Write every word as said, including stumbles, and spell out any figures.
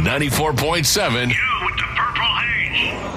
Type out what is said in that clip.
ninety-four point seven. You with the purple haze.